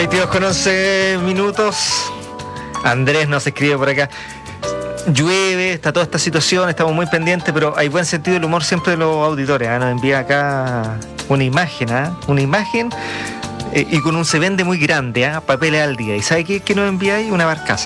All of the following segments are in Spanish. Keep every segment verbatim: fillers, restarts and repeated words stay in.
veintidós con once minutos. Andrés nos escribe por acá. Llueve, está toda esta situación, estamos muy pendientes, pero hay buen sentido del humor siempre de los auditores. ¿eh? Nos envía acá una imagen, ¿eh? una imagen eh, y con un se vende muy grande, ¿eh? papeles al día. ¿Y sabe qué, qué nos envía ahí? Una barcaza.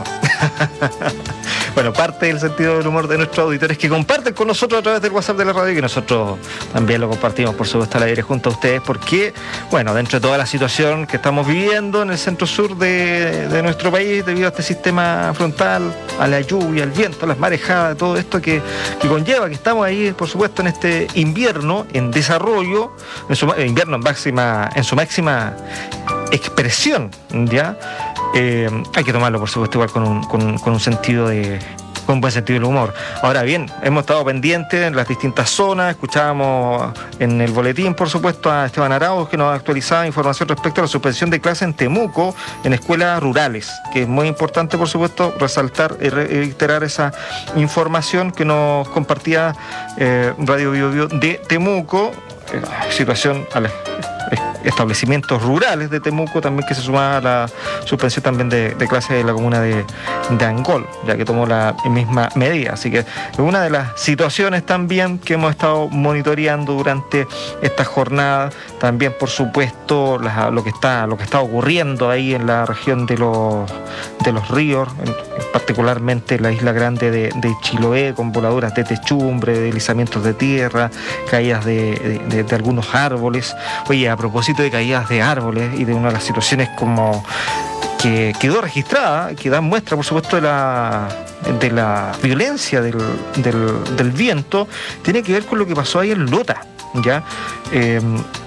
Bueno, parte del sentido del humor de nuestros auditores que comparten con nosotros a través del WhatsApp de la radio y que nosotros también lo compartimos, por supuesto, al aire junto a ustedes, porque, bueno, dentro de toda la situación que estamos viviendo en el centro-sur de, de nuestro país, debido a este sistema frontal, a la lluvia, al viento, a las marejadas, todo esto que, que conlleva, que estamos ahí, por supuesto, en este invierno en desarrollo, en su, invierno en, máxima, en su máxima expresión, ¿ya? Eh, hay que tomarlo, por supuesto, igual con un, con, con un sentido de... con un buen sentido del humor. Ahora bien, hemos estado pendientes en las distintas zonas, escuchábamos en el boletín, por supuesto, a Esteban Arauz, que nos actualizaba información respecto a la suspensión de clases en Temuco, en escuelas rurales, que es muy importante, por supuesto, resaltar y reiterar esa información que nos compartía eh, Radio Bio Bio de Temuco, eh, situación a la... establecimientos rurales de Temuco también, que se sumaba a la suspensión también de, de clases de la comuna de, de Angol, ya que tomó la misma medida. Así que es una de las situaciones también que hemos estado monitoreando durante esta jornada. También, por supuesto, la, lo que está lo que está ocurriendo ahí en la región de los de los ríos, en, particularmente en la isla grande de, de Chiloé, con voladuras de techumbre, deslizamientos de tierra, caídas de, de, de, de algunos árboles. Oye, a propósito de caídas de árboles y de una de las situaciones como que quedó registrada, que da muestra, por supuesto, de la de la violencia del, del, del viento, tiene que ver con lo que pasó ahí en Lota, ¿ya? Eh,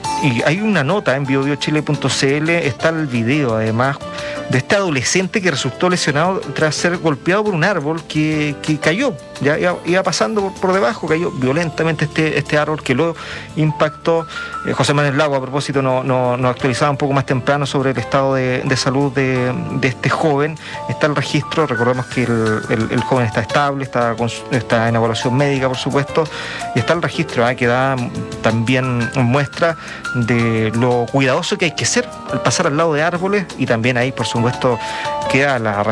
y hay una nota en bio bio chile punto c l, está el video además de este adolescente que resultó lesionado tras ser golpeado por un árbol que, que cayó, ya iba, iba pasando por, por debajo, cayó violentamente este, este árbol que lo impactó. eh, José Manuel Lago, a propósito, nos no, no actualizaba un poco más temprano sobre el estado de, de salud de, de este joven. Está el registro, recordemos que el, el, el joven está estable, está, con, está en evaluación médica, por supuesto, y está el registro ¿eh? que da también muestra de lo cuidadoso que hay que ser al pasar al lado de árboles, y también ahí, por supuesto, queda la